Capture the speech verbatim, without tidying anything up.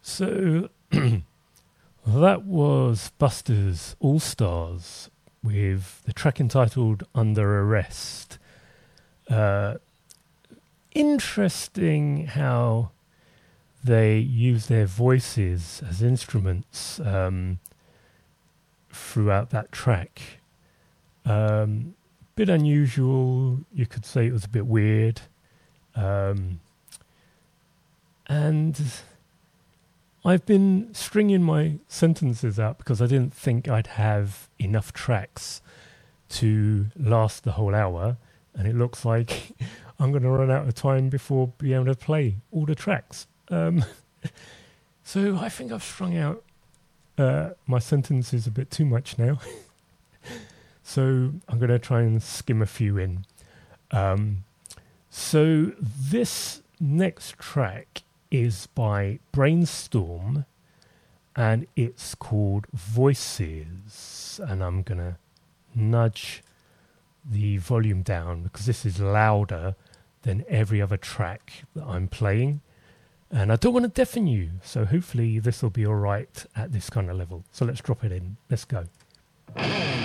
So that was Buster's All Stars with the track entitled Under Arrest. Uh, interesting how they use their voices as instruments um, throughout that track. Um, bit unusual, you could say it was a bit weird. Um, and I've been stringing my sentences out because I didn't think I'd have enough tracks to last the whole hour, and it looks like I'm going to run out of time before being able to play all the tracks. Um, so I think I've strung out uh, my sentences a bit too much now. So I'm going to try and skim a few in. Um, so this next track is by Brainstorm, and it's called Voices. And I'm going to nudge the volume down because this is louder than every other track that I'm playing. And I don't want to deafen you, so hopefully this will be all right at this kind of level. So let's drop it in. Let's go.